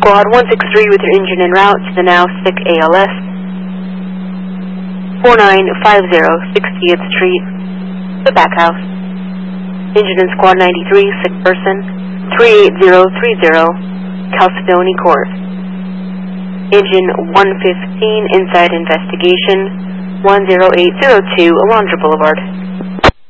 Squad 163 with your engine en route to the now sick ALS. 4950 60th Street, the back house. Engine in Squad 93, sick person, 38030, Chalcedony Court. Engine 115, inside investigation, 10802, Alondra Boulevard.